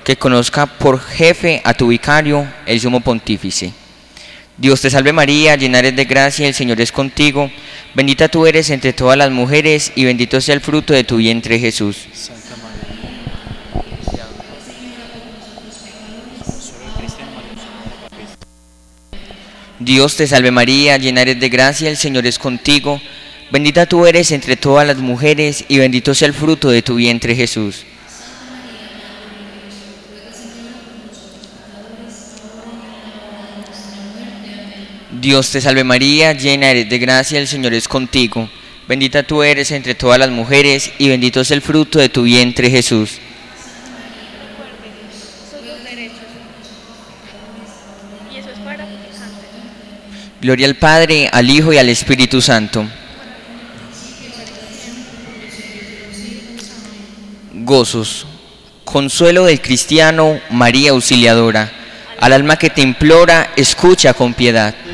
que conozca por jefe a tu vicario, el sumo pontífice. Dios te salve María, llena eres de gracia, el Señor es contigo, bendita tú eres entre todas las mujeres y bendito sea el fruto de tu vientre Jesús. Santa María, Dios te salve María, llena eres de gracia, el Señor es contigo, bendita tú eres entre todas las mujeres y bendito sea el fruto de tu vientre Jesús. Dios te salve María, llena eres de gracia, el Señor es contigo, bendita tú eres entre todas las mujeres y bendito es el fruto de tu vientre Jesús. Gloria al Padre, al Hijo y al Espíritu Santo. Gozos, consuelo del cristiano, María Auxiliadora, al alma que te implora, escucha con piedad.